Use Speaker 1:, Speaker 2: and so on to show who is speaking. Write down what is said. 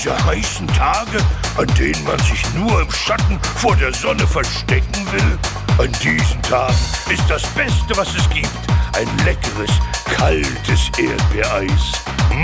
Speaker 1: Diese heißen Tage, an denen man sich nur im Schatten vor der Sonne verstecken will? An diesen Tagen ist das Beste, was es gibt, ein leckeres, kaltes Erdbeereis.